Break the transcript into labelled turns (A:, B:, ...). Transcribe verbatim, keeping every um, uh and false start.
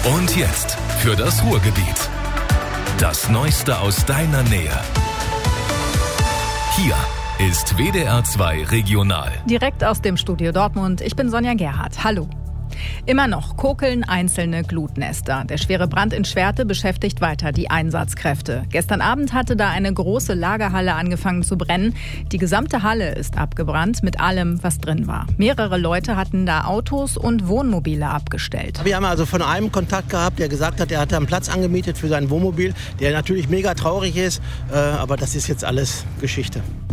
A: Und jetzt für das Ruhrgebiet. Das Neueste aus deiner Nähe. Hier ist W D R zwei Regional.
B: Direkt aus dem Studio Dortmund. Ich bin Sonja Gerhardt. Hallo. Immer noch kokeln einzelne Glutnester. Der schwere Brand in Schwerte beschäftigt weiter die Einsatzkräfte. Gestern Abend hatte da eine große Lagerhalle angefangen zu brennen. Die gesamte Halle ist abgebrannt mit allem, was drin war. Mehrere Leute hatten da Autos und Wohnmobile abgestellt.
C: Wir haben also von einem Kontakt gehabt, der gesagt hat, er hatte einen Platz angemietet für sein Wohnmobil, der natürlich mega traurig ist, aber das ist jetzt alles Geschichte.